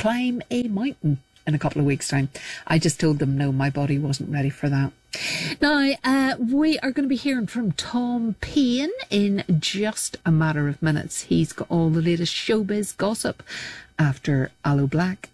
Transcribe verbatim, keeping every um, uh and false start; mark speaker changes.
Speaker 1: climb a mountain in a couple of weeks' time. I just told them no, my body wasn't ready for that. Now, uh, we are going to be hearing from Tom Payne in just a matter of minutes. He's got all the latest showbiz gossip after Aloe Black